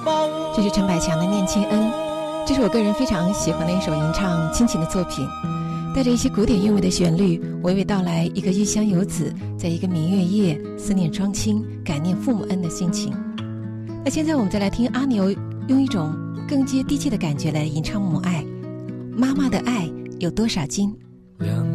这是陈百强的《念亲恩》，这是我个人非常喜欢的一首吟唱亲情的作品，带着一些古典韵味的旋律，娓娓道来一个异乡游子在一个明月夜思念双亲感念父母恩的心情。那现在我们再来听阿牛用一种更接地气的感觉来吟唱母爱。妈妈的爱有多少斤？